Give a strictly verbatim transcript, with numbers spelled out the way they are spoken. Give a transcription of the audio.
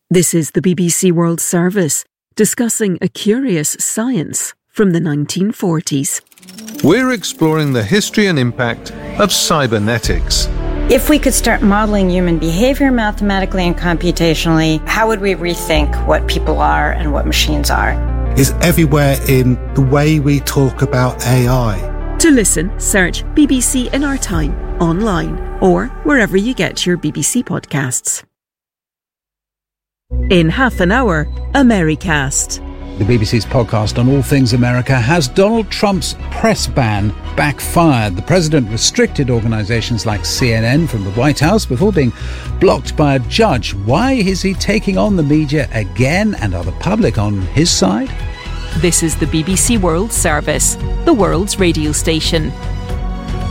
This is the B B C World Service, discussing a curious science from the nineteen forties. We're exploring the history and impact of cybernetics. If we could start modeling human behavior mathematically and computationally, how would we rethink what people are and what machines are? Is everywhere in the way we talk about A I. To listen, search B B C in Our Time online or wherever you get your B B C podcasts. In half an hour, Americast. The B B C's podcast on all things America. Has Donald Trump's press ban backfired? The president restricted organisations like C N N from the White House before being blocked by a judge. Why is he taking on the media again, and are the public on his side? This is the B B C World Service, the world's radio station.